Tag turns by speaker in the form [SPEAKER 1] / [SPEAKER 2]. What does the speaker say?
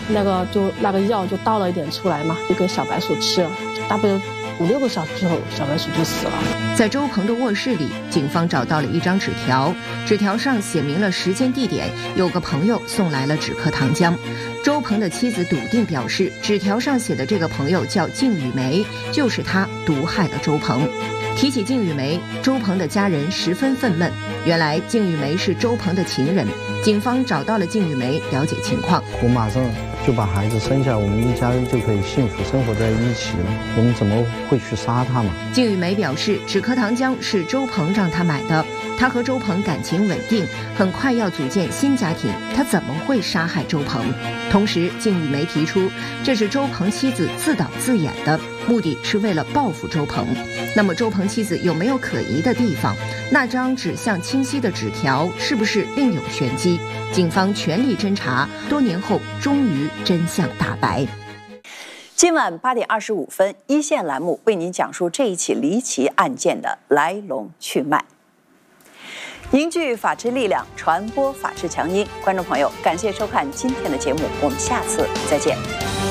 [SPEAKER 1] 那个药就倒了一点出来嘛，就给小白鼠吃了，大概5、6个小时之后，小白鼠就死了。
[SPEAKER 2] 在周鹏的卧室里，警方找到了一张纸条，纸条上写明了时间地点，有个朋友送来了止咳糖浆。周鹏的妻子笃定表示，纸条上写的这个朋友叫靳雨梅，就是他毒害了周鹏。提起靳雨梅，周鹏的家人十分愤懑。原来靳雨梅是周鹏的情人，警方找到了靳雨梅，了解情况。
[SPEAKER 3] 我马上就把孩子生下，我们一家人就可以幸福生活在一起了。我们怎么会去杀他嘛？
[SPEAKER 2] 靳雨梅表示，止咳糖浆是周鹏让他买的，他和周鹏感情稳定，很快要组建新家庭，他怎么会杀害周鹏？同时，靳雨梅提出，这是周鹏妻子自导自演的，目的是为了报复周鹏。那么，周鹏妻子有没有可疑的地方？那张指向清晰的纸条是不是另有玄机？警方全力侦查，多年后终于真相大白。
[SPEAKER 4] 今晚8点25分，一线栏目为您讲述这一起离奇案件的来龙去脉。凝聚法治力量，传播法治强音。观众朋友，感谢收看今天的节目，我们下次再见。